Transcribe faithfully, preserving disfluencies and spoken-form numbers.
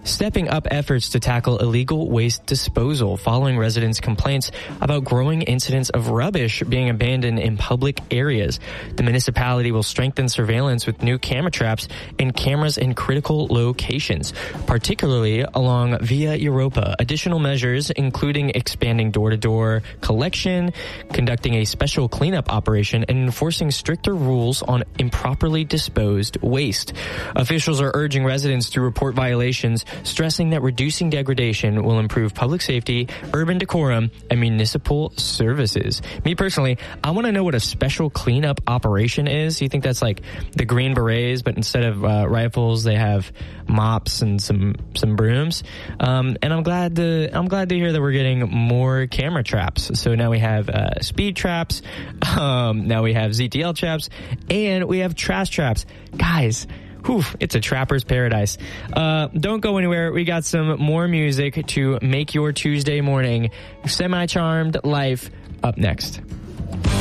stepping up efforts to tackle illegal waste disposal following residents' complaints about growing incidents of rubbish being abandoned in public areas. The municipality will strengthen surveillance with new camera traps and cameras in critical locations, particularly along Via Europa. Additional measures, including expanding door-to-door collection, conducting a special cleanup operation, and enforcing stricter rules on improperly disposed waste. Officials are urging residents to report violations, stressing that reducing degradation will improve public safety, urban decorum, and municipal services. Me personally, I want to know what a special cleanup operation is. You think that's like the Green Berets, but instead of uh, rifles, they have mops and some some brooms. Um, and I'm glad to I'm glad to hear that we're getting more camera traps. So now we have uh, speed traps, um, now we have Z T L traps, and we have trash traps. Guys, whew, it's a trapper's paradise. Uh, don't go anywhere. We got some more music to make your Tuesday morning semi-charmed life up next.